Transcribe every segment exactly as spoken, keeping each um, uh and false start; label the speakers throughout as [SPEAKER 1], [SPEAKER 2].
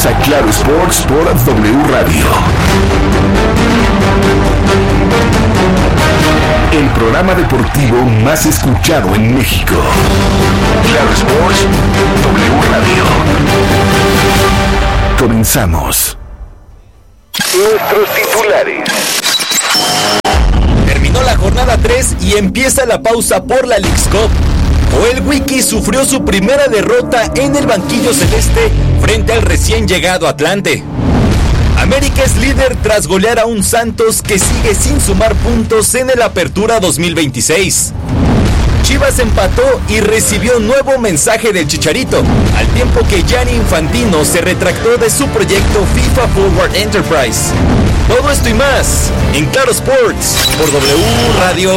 [SPEAKER 1] Bienvenidos a Claro Sports por W Radio. El programa deportivo más escuchado en México. Claro Sports, W Radio. Comenzamos. Nuestros titulares.
[SPEAKER 2] Terminó la jornada tres y empieza la pausa por la Leagues Cup. Joel Wiki sufrió su primera derrota en el banquillo celeste frente al recién llegado Atlante. América es líder tras golear a un Santos que sigue sin sumar puntos en el Apertura dos mil veintiséis. Chivas empató y recibió nuevo mensaje del Chicharito, al tiempo que Gianni Infantino se retractó de su proyecto FIFA Forward Enterprise. Todo esto y más en Claro Sports por W Radio.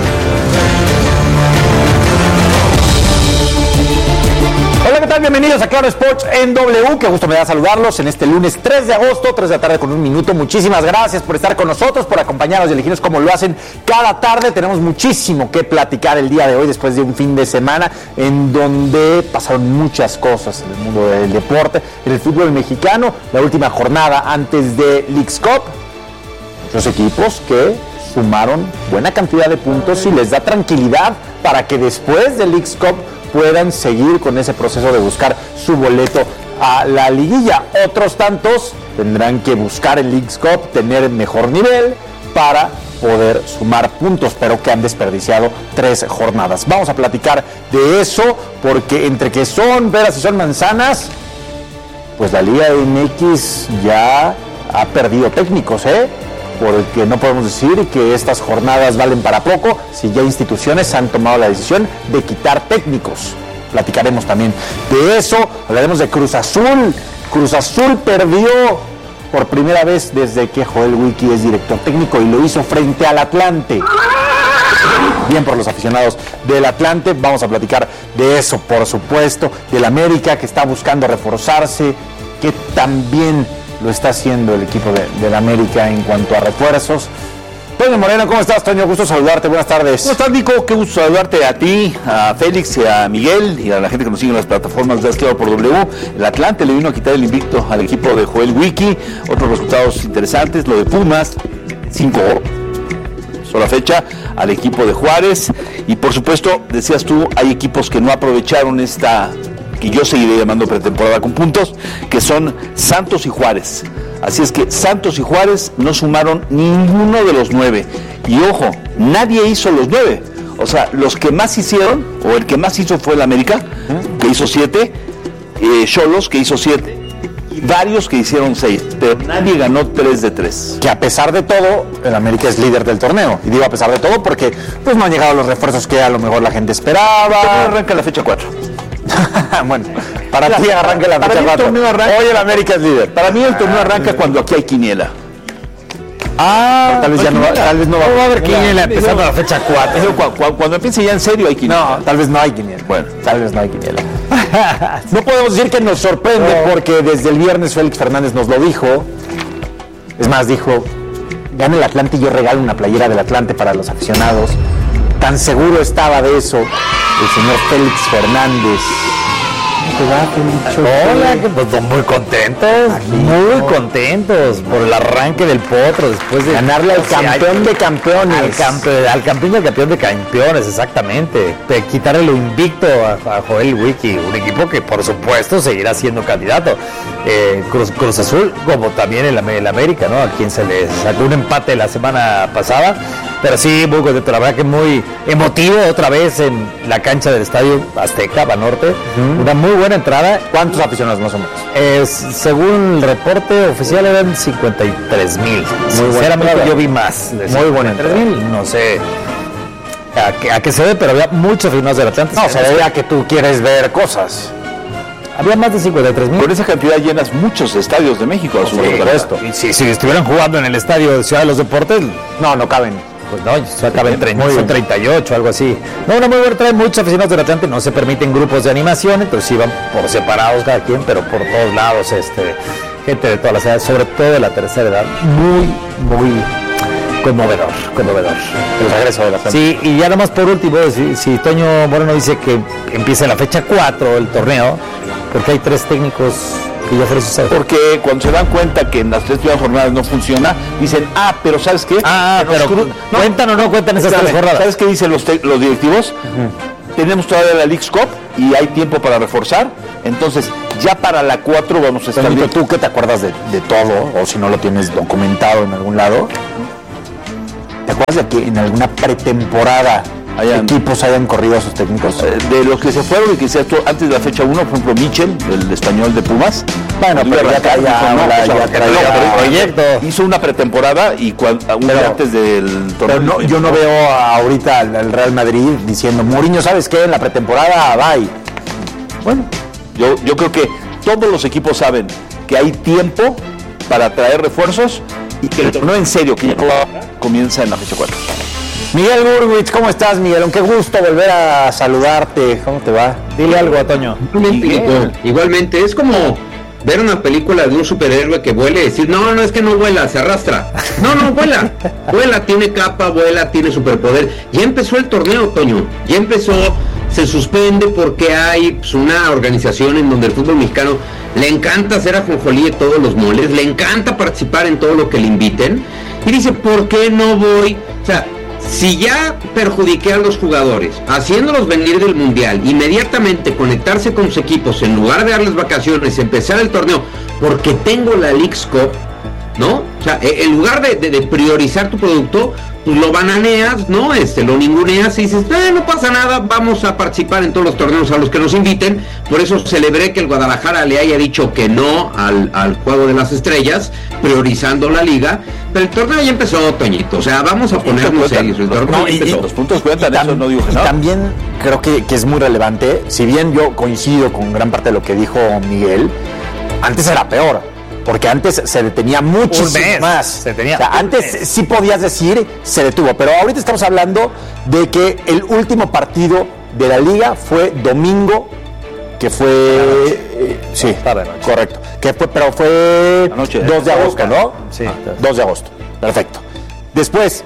[SPEAKER 3] Hola, ¿qué tal? Bienvenidos a Claro Sports en W. Qué gusto me da saludarlos en este lunes tres de agosto, tres de la tarde con un minuto. Muchísimas gracias por estar con nosotros, por acompañarnos y elegirnos como lo hacen cada tarde. Tenemos muchísimo que platicar el día de hoy después de un fin de semana en donde pasaron muchas cosas en el mundo del deporte, en el fútbol mexicano. La última jornada antes de Leagues Cup. Muchos equipos que sumaron buena cantidad de puntos y les da tranquilidad para que después de Leagues Cup puedan seguir con ese proceso de buscar su boleto a la liguilla. Otros tantos tendrán que buscar el Leagues Cup, tener mejor nivel para poder sumar puntos, pero que han desperdiciado tres jornadas. Vamos a platicar de eso, porque entre que son peras y son manzanas, pues la Liga M X ya ha perdido técnicos, ¿eh? Porque no podemos decir que estas jornadas valen para poco si ya instituciones han tomado la decisión de quitar técnicos. Platicaremos también de eso, hablaremos de Cruz Azul. Cruz Azul perdió por primera vez desde que Joel Wiki es director técnico y lo hizo frente al Atlante. Bien por los aficionados del Atlante, vamos a platicar de eso, por supuesto, del América que está buscando reforzarse, que también lo está haciendo el equipo de, de la América en cuanto a refuerzos. Toño Moreno, ¿cómo estás, Toño? Gusto saludarte, buenas tardes.
[SPEAKER 4] ¿Cómo estás, Nico? Qué gusto saludarte a ti, a Félix, y a Miguel y a la gente que nos sigue en las plataformas de Claro por W. El Atlante le vino a quitar el invicto al equipo de Joel Wiki. Otros resultados interesantes, lo de Pumas, cinco sola fecha al equipo de Juárez. Y por supuesto, decías tú, hay equipos que no aprovecharon esta, que yo seguiré llamando pretemporada con puntos, que son Santos y Juárez. Así es que Santos y Juárez no sumaron ninguno de los nueve. Y ojo, nadie hizo los nueve. O sea, los que más hicieron, o el que más hizo fue el América, ¿eh? que hizo siete, Xolos, eh, que hizo siete, y varios que hicieron seis. Pero nadie ganó tres de tres.
[SPEAKER 3] Que a pesar de todo, el América es líder del torneo. Y digo a pesar de todo porque pues no han llegado los refuerzos que a lo mejor la gente esperaba.
[SPEAKER 4] Pero arranca la fecha cuatro.
[SPEAKER 3] Bueno, para ti arranca la fecha cuatro. Hoy el América es líder.
[SPEAKER 4] Para mí el torneo arranca cuando aquí hay quiniela.
[SPEAKER 3] Ah, tal vez ya no va, tal vez no va,
[SPEAKER 4] no va a haber quiniela
[SPEAKER 3] empezando la fecha cuatro.
[SPEAKER 4] Cuando, cuando, cuando empiece ya en serio hay quiniela.
[SPEAKER 3] No, tal vez no hay quiniela. Bueno, tal vez no hay quiniela. No podemos decir que nos sorprende porque desde el viernes Félix Fernández nos lo dijo. Es más, dijo, gana el Atlante y yo regalo una playera del Atlante para los aficionados. Tan seguro estaba de eso el señor Félix Fernández.
[SPEAKER 5] Hola, que pues muy contentos, muy contentos por el arranque del Potro después de
[SPEAKER 3] ganarle al campeón de campeones,
[SPEAKER 5] al, campe, al campeón y al campeón de campeones, exactamente, de quitarle lo invicto a, a Joel Wiki, un equipo que por supuesto seguirá siendo candidato. Eh, Cruz, Cruz Azul, como también el, el América, ¿no? A quien se le sacó un empate la semana pasada, pero sí, muy contento, la verdad que muy emotivo otra vez en la cancha del Estadio Azteca, Banorte, uh-huh. Una muy buena entrada.
[SPEAKER 3] ¿Cuántos aficionados más o menos?
[SPEAKER 5] Eh, según el reporte oficial eran cincuenta y tres mil. Sinceramente yo vi más.
[SPEAKER 3] Muy buena entrada.
[SPEAKER 5] mil, no sé a qué, a qué se ve, pero había muchos aficionados del Atlante.
[SPEAKER 3] No, se ve a que tú quieres ver cosas.
[SPEAKER 5] Había más de cincuenta y tres mil.
[SPEAKER 4] Con esa cantidad llenas muchos estadios de México.
[SPEAKER 5] Sí, por esto. Y si, si estuvieran jugando en el estadio de Ciudad de los Deportes,
[SPEAKER 3] no, no caben.
[SPEAKER 5] Pues no, se acaban treinta, son treinta y ocho, algo así. No, una muy buena trae muchos aficionados del Atlante, no se permiten grupos de animación, entonces iban por separados cada quien, pero por todos lados, este, gente de todas las edades, sobre todo de la tercera edad, muy, muy conmovedor, conmovedor.
[SPEAKER 3] El regreso de la Atlante.
[SPEAKER 5] Sí, y ya nomás por último, si, si Toño Moreno dice que empieza en la fecha cuatro el torneo, porque hay tres técnicos que ya fuera usado.
[SPEAKER 4] Porque cuando se dan cuenta que en las tres primeras jornadas no funciona, dicen, ah, pero ¿sabes qué?
[SPEAKER 5] Ah,
[SPEAKER 4] Que nos
[SPEAKER 5] pero
[SPEAKER 4] cru- no,
[SPEAKER 5] ¿cuentan o no cuentan esas
[SPEAKER 4] espérame,
[SPEAKER 5] tres jornadas?
[SPEAKER 4] ¿Sabes qué dicen los, te- los directivos? Uh-huh. Tenemos todavía la Leagues Cup y hay tiempo para reforzar. Entonces, ya para la cuatro vamos a estar
[SPEAKER 3] Toñito,
[SPEAKER 4] bien.
[SPEAKER 3] tú que te acuerdas de, de todo, o si no lo tienes documentado en algún lado, ¿te acuerdas de que en alguna pretemporada
[SPEAKER 4] Hayan-
[SPEAKER 3] equipos hayan corrido a sus técnicos?
[SPEAKER 4] Eh, De los que se fueron y que se actuó antes de la fecha uno, por ejemplo, Michel, el español de Pumas.
[SPEAKER 3] Bueno,
[SPEAKER 4] Iba
[SPEAKER 3] pero
[SPEAKER 4] a
[SPEAKER 3] ya
[SPEAKER 4] arrancar,
[SPEAKER 3] traía-
[SPEAKER 4] dijo, no,
[SPEAKER 3] ahora
[SPEAKER 4] o sea,
[SPEAKER 3] ya
[SPEAKER 4] que
[SPEAKER 3] traía
[SPEAKER 4] no, pero
[SPEAKER 5] proyecto.
[SPEAKER 4] Hizo una pretemporada y cual, un día
[SPEAKER 3] Pero-
[SPEAKER 4] antes del torneo.
[SPEAKER 3] Pero no, yo no veo ahorita al, al Real Madrid diciendo, Mourinho, ¿sabes qué? En la pretemporada, bye.
[SPEAKER 4] Bueno, yo, yo creo que todos los equipos saben que hay tiempo para traer refuerzos y que el torneo en serio, que ya comienza en la fecha cuatro.
[SPEAKER 3] Miguel Burwitz, ¿cómo estás, Miguel? Qué gusto volver a saludarte. ¿Cómo te va?
[SPEAKER 5] Dile algo a Toño.
[SPEAKER 6] Igualmente,
[SPEAKER 4] Miguel.
[SPEAKER 6] igualmente, es como ver una película de un superhéroe que vuela y decir, no, no, es que no vuela, se arrastra. No, no, vuela. Vuela, tiene capa, vuela, tiene superpoder. Ya empezó el torneo, Toño. Ya empezó, se suspende porque hay pues, una organización en donde el fútbol mexicano le encanta hacer ajonjolí de todos los moles, le encanta participar en todo lo que le inviten. Y dice, ¿por qué no voy? O sea, si ya perjudiqué a los jugadores, haciéndolos venir del mundial, inmediatamente conectarse con sus equipos, en lugar de darles vacaciones, empezar el torneo, porque tengo la Leagues Cup, ¿no? O sea, en lugar de, de, de priorizar tu producto, pues lo bananeas, ¿no? Este, lo ninguneas y dices, eh, no pasa nada, vamos a participar en todos los torneos a los que nos inviten. Por eso celebré que el Guadalajara le haya dicho que no al, al Juego de las Estrellas, priorizando la liga. Pero el torneo ya empezó, Toñito, o sea, vamos a ponernos serios, el torneo
[SPEAKER 4] No,
[SPEAKER 6] ya
[SPEAKER 4] y, y
[SPEAKER 6] empezó.
[SPEAKER 4] los puntos cuentan,
[SPEAKER 3] Tam-
[SPEAKER 4] eso no digo que
[SPEAKER 3] y
[SPEAKER 4] no.
[SPEAKER 3] también creo que, que es muy relevante, si bien yo coincido con gran parte de lo que dijo Miguel, antes era peor. Porque antes se detenía muchísimo
[SPEAKER 5] Un mes,
[SPEAKER 3] más.
[SPEAKER 5] se detenía
[SPEAKER 3] O sea,
[SPEAKER 5] un
[SPEAKER 3] antes
[SPEAKER 5] mes.
[SPEAKER 3] sí podías decir se detuvo, pero ahorita estamos hablando de que el último partido de la liga fue domingo, que fue eh, sí,
[SPEAKER 5] Tarde noche.
[SPEAKER 3] correcto, que fue, pero fue
[SPEAKER 4] Anoche.
[SPEAKER 3] dos de agosto, ¿no?
[SPEAKER 5] Sí.
[SPEAKER 3] dos de agosto, perfecto. Después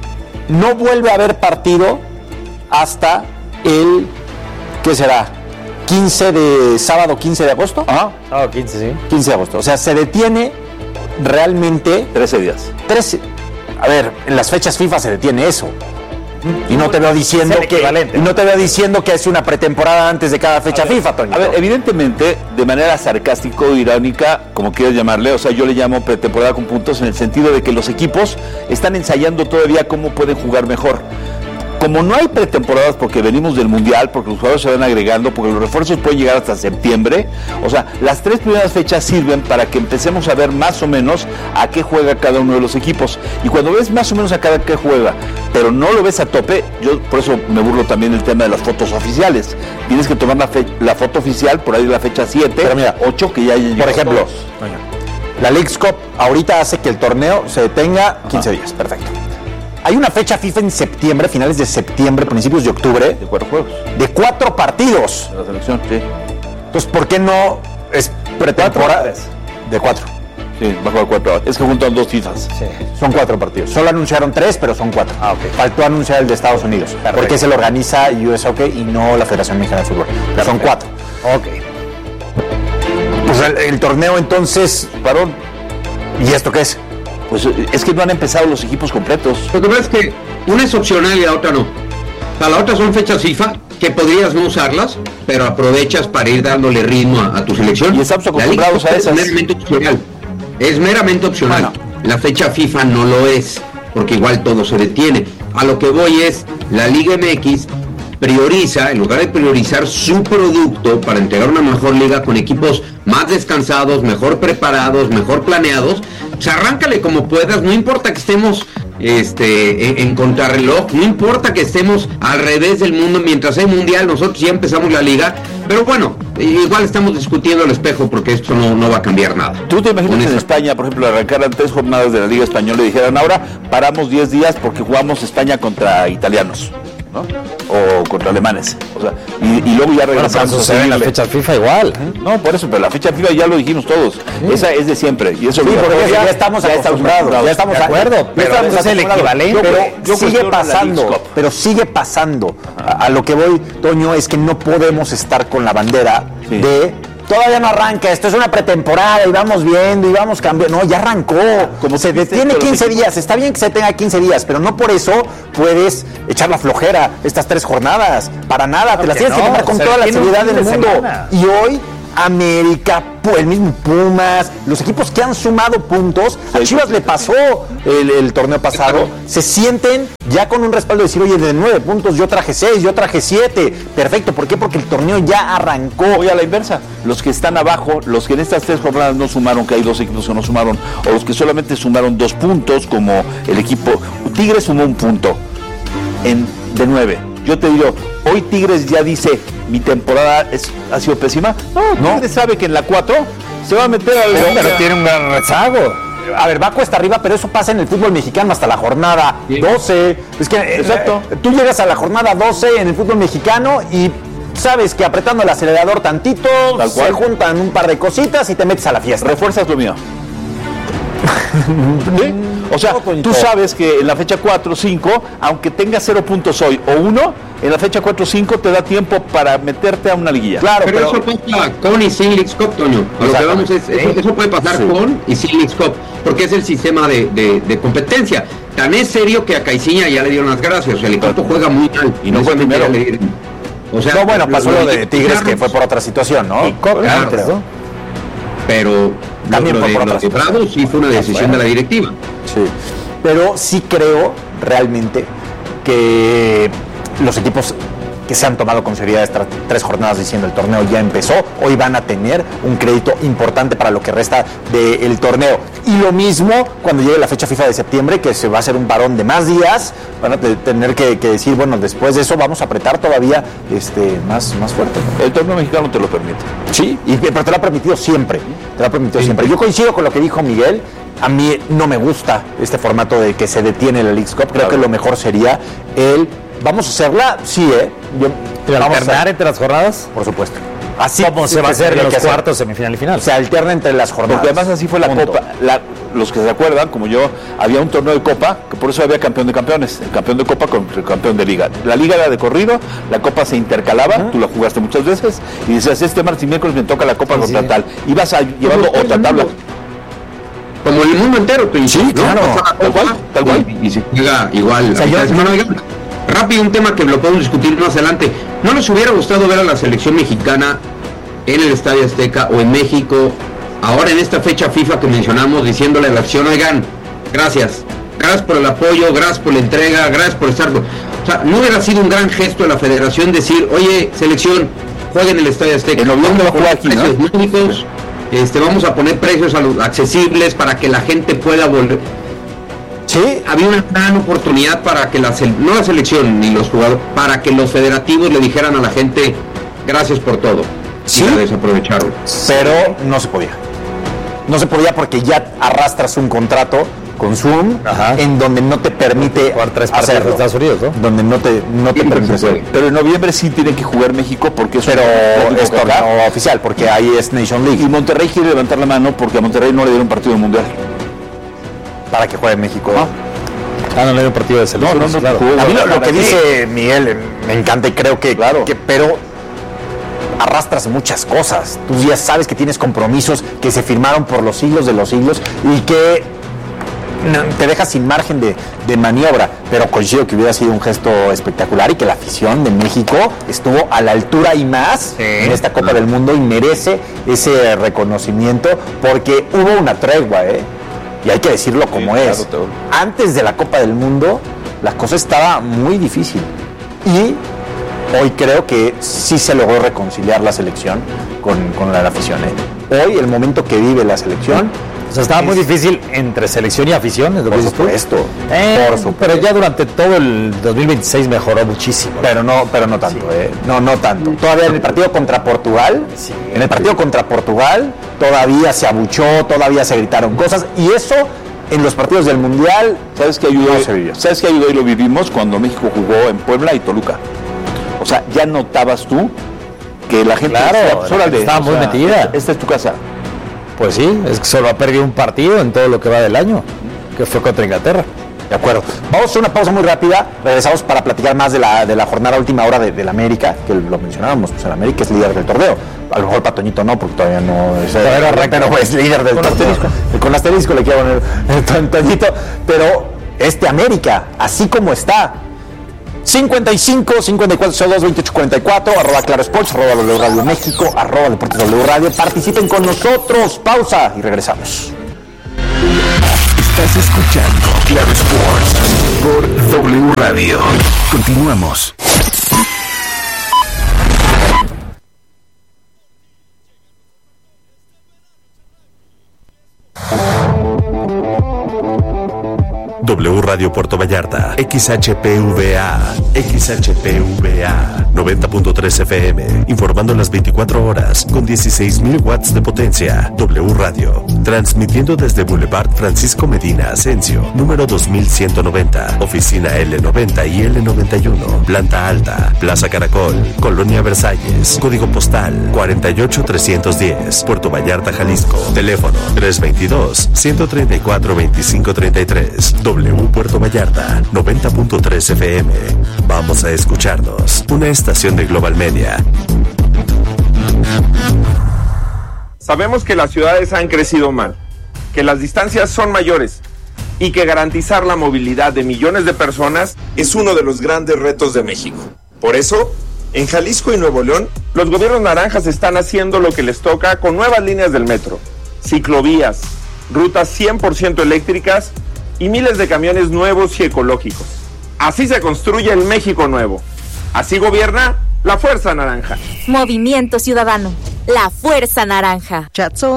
[SPEAKER 3] no vuelve a haber partido hasta el ¿qué será? quince de sábado quince de agosto.
[SPEAKER 4] Ajá,
[SPEAKER 5] Ah, quince, sí.
[SPEAKER 3] quince de agosto. O sea, se detiene realmente
[SPEAKER 4] trece días.
[SPEAKER 3] trece. A ver, en las fechas FIFA se detiene eso. Y no te veo diciendo
[SPEAKER 5] Es el
[SPEAKER 3] que
[SPEAKER 5] equivalente.
[SPEAKER 3] y no te veo diciendo que es una pretemporada antes de cada fecha FIFA, Toño.
[SPEAKER 4] A ver, evidentemente, de manera sarcástica o irónica, como quieras llamarle, o sea, yo le llamo pretemporada con puntos en el sentido de que los equipos están ensayando todavía cómo pueden jugar mejor. Como no hay pretemporadas porque venimos del Mundial, porque los jugadores se van agregando, porque los refuerzos pueden llegar hasta septiembre, o sea, las tres primeras fechas sirven para que empecemos a ver más o menos a qué juega cada uno de los equipos. Y cuando ves más o menos a cada qué juega, pero no lo ves a tope, yo por eso me burlo también del tema de las fotos oficiales. Tienes que tomar la, fe- la foto oficial por ahí de la fecha siete,
[SPEAKER 3] Pero mira,
[SPEAKER 4] ocho, que ya llegó
[SPEAKER 3] por ejemplo,
[SPEAKER 4] todos.
[SPEAKER 3] la Leagues Cup ahorita hace que el torneo se detenga quince días, perfecto. Hay una fecha FIFA en septiembre, finales de septiembre, principios de octubre,
[SPEAKER 4] de cuatro juegos
[SPEAKER 3] de cuatro partidos.
[SPEAKER 4] de la selección, sí.
[SPEAKER 3] Entonces, ¿por qué no es pretemporada?
[SPEAKER 5] Cuatro,
[SPEAKER 3] De cuatro.
[SPEAKER 4] Sí, va a jugar cuatro. Es que juntan dos FIFAs.
[SPEAKER 5] Sí.
[SPEAKER 3] Son cuatro partidos. Solo anunciaron tres, pero son cuatro.
[SPEAKER 5] Ah, ok.
[SPEAKER 3] Faltó anunciar el de Estados Unidos.
[SPEAKER 5] Perfecto.
[SPEAKER 3] Porque se lo organiza U S Hockey y no la Federación Mexicana de Fútbol. Pero son cuatro.
[SPEAKER 5] Ok.
[SPEAKER 3] Pues el, el torneo entonces, varón. ¿Y esto qué es?
[SPEAKER 4] Pues eh, es que no han empezado los equipos completos.
[SPEAKER 6] Lo que pasa es que una es opcional y la otra no. O sea, la otra son fechas FIFA que podrías no usarlas, pero aprovechas para ir dándole ritmo a, a tu selección.
[SPEAKER 4] Y estamos
[SPEAKER 6] La
[SPEAKER 4] acostumbrados
[SPEAKER 6] Liga
[SPEAKER 4] a esas.
[SPEAKER 6] Es meramente opcional. Es meramente opcional. La fecha FIFA no lo es, porque igual todo se detiene. A lo que voy es, la Liga M X prioriza, en lugar de priorizar su producto para entregar una mejor liga con equipos más descansados, mejor preparados, mejor planeados, pues arráncale como puedas, no importa que estemos este, en, en contrarreloj, no importa que estemos al revés del mundo, mientras hay mundial, nosotros ya empezamos la liga, pero bueno, igual estamos discutiendo al espejo porque esto no, no va a cambiar nada.
[SPEAKER 4] ¿Tú te imaginas que en
[SPEAKER 6] Honesta-
[SPEAKER 4] España, por ejemplo, arrancaran tres jornadas de la Liga Española y dijeran ahora paramos diez días porque jugamos España contra italianos, ¿no? O contra alemanes. O sea, y, y luego ya
[SPEAKER 5] Bueno, pero
[SPEAKER 4] regresamos
[SPEAKER 5] eso
[SPEAKER 4] a
[SPEAKER 5] se ve en las
[SPEAKER 4] seguirle.
[SPEAKER 5] fechas FIFA igual. ¿eh?
[SPEAKER 4] No, por eso, pero la fecha FIFA ya lo dijimos todos. Esa es de siempre. Y eso
[SPEAKER 3] Sí, porque ya, ya estamos acostumbrados. Ya estamos
[SPEAKER 5] De acuerdo,
[SPEAKER 3] ya
[SPEAKER 5] pero
[SPEAKER 3] estamos
[SPEAKER 5] ese es el
[SPEAKER 3] acostumbrados.
[SPEAKER 5] equivalente.
[SPEAKER 3] Pero
[SPEAKER 4] Yo- yo
[SPEAKER 3] sigue
[SPEAKER 4] cuestiono la Leagues
[SPEAKER 3] pasando,
[SPEAKER 4] Cup.
[SPEAKER 3] pero sigue pasando. A, a lo que voy, Toño, es que no podemos estar con la bandera
[SPEAKER 4] Sí.
[SPEAKER 3] de todavía no arranca, esto es una pretemporada y vamos viendo y vamos cambiando. No, ya arrancó. Como se detiene quince días, está bien que se tenga quince días, pero no por eso puedes echar la flojera estas tres jornadas. Para nada, te las tienes que tomar con toda la seriedad del mundo. Y hoy América, el mismo Pumas, los equipos que han sumado puntos, a Chivas le pasó el, el torneo pasado, se sienten ya con un respaldo de decir, oye, de nueve puntos yo traje seis, yo traje siete, perfecto, ¿por qué? Porque el torneo ya arrancó.
[SPEAKER 4] Voy a la inversa, los que están abajo, los que en estas tres jornadas no sumaron, que hay dos equipos que no sumaron, o los que solamente sumaron dos puntos, como el equipo, Tigres sumó un punto en, de nueve. Yo te digo, hoy Tigres ya dice, mi temporada es, ha sido pésima. No, no, Tigres sabe que en la cuatro se va a meter al...
[SPEAKER 5] Pero, pero tiene un gran rezago.
[SPEAKER 3] A ver, va cuesta arriba, pero eso pasa en el fútbol mexicano hasta la jornada sí. doce. Es que, exacto. Eh, tú llegas a la jornada doce en el fútbol mexicano y sabes que apretando el acelerador tantito, tal se cual. juntan un par de cositas y te metes a la fiesta.
[SPEAKER 4] Refuerzas lo mío. ¿Sí? O sea, tú sabes que en la fecha cuatro cinco, aunque tengas cero puntos hoy o uno, en la fecha cuatro cinco te da tiempo para meterte a una liguilla.
[SPEAKER 6] Claro, pero, pero... eso pasa con y sin Leagues Cup, Toño. A lo que vamos es, eso, eso puede pasar sí. con y sin Leagues Cup, porque es el sistema de, de, de competencia. Tan es serio que a Caixinha ya le dieron las gracias. O sea, el equipo juega muy mal.
[SPEAKER 4] Y no fue primero.
[SPEAKER 3] O sea, no, bueno, pasó lo, lo de Tigres, que fue por otra situación, ¿no?
[SPEAKER 6] Claro, claro. Pero también lo, lo, de, lo de Bravo sí fue una decisión de la directiva.
[SPEAKER 3] Sí, pero sí creo realmente que los equipos que se han tomado con seriedad estas tres jornadas diciendo el torneo ya empezó, hoy van a tener un crédito importante para lo que resta del torneo. Y lo mismo cuando llegue la fecha FIFA de septiembre, que se va a hacer un parón de más días, van a tener que, que decir, bueno, después de eso vamos a apretar todavía este, más, más fuerte.
[SPEAKER 4] El torneo mexicano te lo permite.
[SPEAKER 3] Sí, y, pero te lo ha permitido siempre, te lo ha permitido sí. siempre. Yo coincido con lo que dijo Miguel. A mí no me gusta este formato de que se detiene la Leagues Cup. Creo claro. que lo mejor sería el... Vamos a hacerla, sí, ¿eh? Yo,
[SPEAKER 5] ¿Pero alternar entre las jornadas?
[SPEAKER 3] Por supuesto. Así
[SPEAKER 5] como se va a hacer en los cuartos, semifinal y final.
[SPEAKER 3] Se alterna entre las jornadas.
[SPEAKER 4] Porque además así fue la Punto. Copa. La, los que se acuerdan, como yo, había un torneo de Copa, que por eso había campeón de campeones. El campeón de Copa contra el campeón de Liga. La Liga era de corrido, la Copa se intercalaba, ¿Ah? tú la jugaste muchas veces, y decías, este martes y miércoles me toca la Copa sí, contra sí. tal. Ibas a, llevando otra tabla.
[SPEAKER 6] Como el mundo entero, tú
[SPEAKER 3] sí, ¿no? claro.
[SPEAKER 6] Tal cual, tal cual. Y, y se juega igual. O sea, yo, semana, rápido, un tema que lo podemos discutir más adelante. ¿No les hubiera gustado ver a la selección mexicana en el Estadio Azteca o en México, ahora en esta fecha FIFA que mencionamos, diciéndole a la acción, oigan, gracias, gracias por el apoyo, gracias por la entrega, gracias por estar... O sea, ¿no hubiera sido un gran gesto de la federación decir, oye, selección, juega en el Estadio Azteca?
[SPEAKER 4] En noviembre va a jugar aquí,
[SPEAKER 6] precios ¿no? Únicos, este, vamos a poner precios a los accesibles para que la gente pueda volver... Sí, había una gran oportunidad para que la no la selección ni los jugadores, para que los federativos le dijeran a la gente gracias por todo.
[SPEAKER 3] Sí,
[SPEAKER 6] y la desaprovecharon.
[SPEAKER 3] Pero no se podía. No se podía porque ya arrastras un contrato con Zoom Ajá. en donde no te permite
[SPEAKER 5] jugar tres partidos de Estados Unidos, ¿no?
[SPEAKER 3] Donde no te no te permite hacer.
[SPEAKER 4] Pero en noviembre sí tiene que jugar México porque es
[SPEAKER 3] pero es torneo oficial porque ahí es Nation League.
[SPEAKER 4] Y Monterrey quiere levantar la mano porque a Monterrey no le dieron partido del mundial.
[SPEAKER 3] Para que juegue en México. ¿No?
[SPEAKER 5] Ah, no le dieron partido de selección.
[SPEAKER 3] No, no, no, claro. A mí lo, lo que dice Miguel me encanta y creo que, claro. que pero arrastras muchas cosas. Tú ya sabes que tienes compromisos que se firmaron por los siglos de los siglos y que te dejas sin margen de, de maniobra. Pero coincido que hubiera sido un gesto espectacular y que la afición de México estuvo a la altura y más sí. en esta Copa del Mundo y merece ese reconocimiento porque hubo una tregua, ¿eh? Y hay que decirlo como sí, es. Claro, antes de la Copa del Mundo, la cosa estaba muy difícil. Y hoy creo que sí se logró reconciliar la selección con, con la, la afición. ¿eh? Hoy, el momento que vive la selección...
[SPEAKER 5] O sea, estaba es, muy difícil entre selección y afición, ¿es lo
[SPEAKER 3] por supuesto,
[SPEAKER 5] eh, por supuesto. Pero ya durante todo el dos mil veintiséis mejoró muchísimo.
[SPEAKER 3] Pero no, pero no tanto, sí. eh. No, no tanto. Todavía en el partido contra Portugal, sí. en el partido contra Portugal, todavía se abuchó, todavía se gritaron cosas, y eso en los partidos del Mundial,
[SPEAKER 4] ¿sabes qué ayudó? No ¿Sabes qué ayudó y lo vivimos cuando México jugó en Puebla y Toluca? O sea, ya notabas tú que la gente
[SPEAKER 5] claro, decía, pues, órale, estaba muy sea, metida.
[SPEAKER 4] Esta es tu casa.
[SPEAKER 5] Pues sí, es que solo ha perdido un partido en todo lo que va del año, que fue contra Inglaterra.
[SPEAKER 3] De acuerdo. Vamos a hacer una pausa muy rápida. Regresamos para platicar más de la, de la jornada última hora de, de la América, que lo mencionábamos. Pues el América es líder del torneo. A lo mejor Patoñito no, porque todavía no es, pero, pero es líder del
[SPEAKER 5] con
[SPEAKER 3] torneo.
[SPEAKER 5] Asterisco.
[SPEAKER 3] Con asterisco le quiero poner eh, Toñito. Pero este América, así como está, cincuenta y cinco, cincuenta y cuatro, cero dos, veintiocho, cuarenta y cuatro, arroba Claro Sports, arroba W Radio México, arroba Deportes W Radio. Participen con nosotros. Pausa y regresamos.
[SPEAKER 1] Estás escuchando Claro Sports por W Radio. Continuamos.
[SPEAKER 7] W Radio Puerto Vallarta, X H P V A, X H P V A, noventa punto tres F M, informando las veinticuatro horas, con dieciséis mil watts de potencia. W Radio, transmitiendo desde Boulevard Francisco Medina Asensio, número dos mil ciento noventa, oficina L noventa y L noventa y uno, planta alta, Plaza Caracol, Colonia Versalles, código postal cuarenta y ocho trescientos diez, Puerto Vallarta, Jalisco, teléfono tres veintidós, ciento treinta y cuatro, veinticinco treinta y tres. W Puerto Vallarta, noventa punto tres F M. Vamos a escucharnos. Una estación de Global Media.
[SPEAKER 8] Sabemos que las ciudades han crecido mal, que las distancias son mayores y que garantizar la movilidad de millones de personas es uno de los grandes retos de México. Por eso, en Jalisco y Nuevo León, los gobiernos naranjas están haciendo lo que les toca con nuevas líneas del metro, ciclovías, rutas cien por ciento eléctricas y miles de camiones nuevos y ecológicos. Así se construye el México nuevo. Así gobierna la Fuerza Naranja.
[SPEAKER 9] Movimiento Ciudadano. La Fuerza Naranja.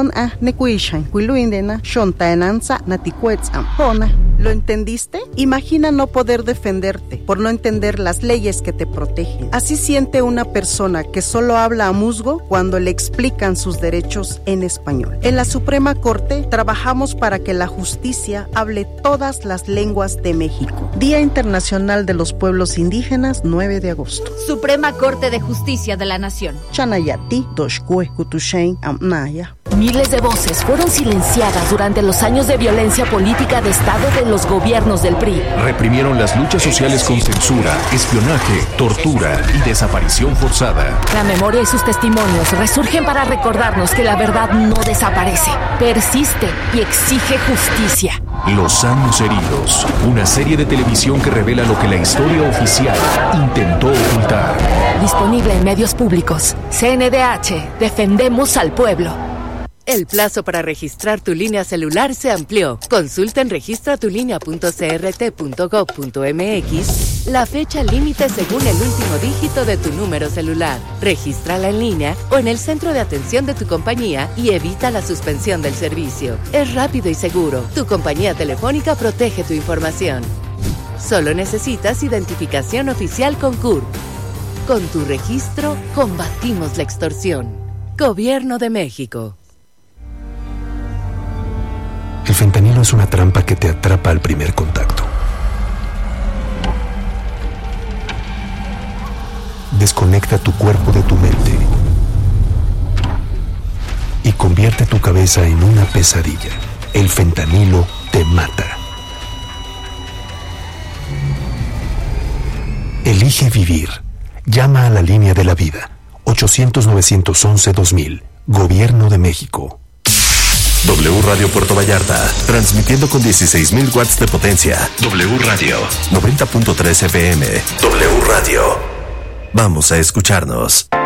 [SPEAKER 10] ¿Lo entendiste? Imagina no poder defenderte por no entender las leyes que te protegen. Así siente una persona que solo habla a musgo cuando le explican sus derechos en español. En la Suprema Corte trabajamos para que la justicia hable todas las lenguas de México. Día Internacional de los Pueblos Indígenas, nueve de agosto.
[SPEAKER 9] Suprema Corte de Justicia de la Nación.
[SPEAKER 10] Chanayati, Doshkue, Kutushein, Amnaya.
[SPEAKER 11] Miles de voces fueron silenciadas durante los años de violencia política de Estado de los gobiernos del P R I.
[SPEAKER 12] Reprimieron las luchas sociales con censura, espionaje, tortura y desaparición forzada.
[SPEAKER 11] La memoria y sus testimonios resurgen para recordarnos que la verdad no desaparece, persiste y exige justicia.
[SPEAKER 12] Los años heridos, una serie de televisión que revela lo que la historia oficial intentó ocultar.
[SPEAKER 11] Disponible en medios públicos. C N D H, defendemos al pueblo.
[SPEAKER 13] El plazo para registrar tu línea celular se amplió. Consulta en registra tu línea punto c r t punto gov punto m x la fecha límite según el último dígito de tu número celular. Regístrala en línea o en el centro de atención de tu compañía y evita la suspensión del servicio. Es rápido y seguro. Tu compañía telefónica protege tu información. Solo necesitas identificación oficial con C U R P. Con tu registro, combatimos la extorsión. Gobierno de México.
[SPEAKER 1] El fentanilo es una trampa que te atrapa al primer contacto. Desconecta tu cuerpo de tu mente y convierte tu cabeza en una pesadilla. El fentanilo te mata. Elige vivir. Llama a la línea de la vida. ochocientos, novecientos once, dos mil. Gobierno de México.
[SPEAKER 7] W Radio Puerto Vallarta, transmitiendo con dieciséis mil watts de potencia. W Radio, noventa punto tres F M. W Radio. Vamos a escucharnos.